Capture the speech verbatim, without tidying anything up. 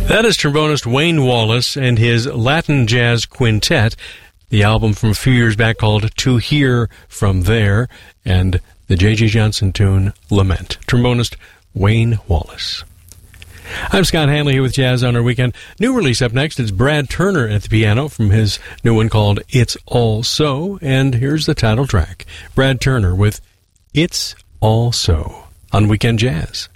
That is trombonist Wayne Wallace and his Latin Jazz Quintet, the album from a few years back called To Hear From There, and the J J Johnson tune Lament. Trombonist Wayne Wallace. I'm Scott Hanley here with Jazz on Our Weekend. New release up next. It's Brad Turner at the piano from his new one called It's All So, and here's the title track. Brad Turner with It's All So on Weekend Jazz.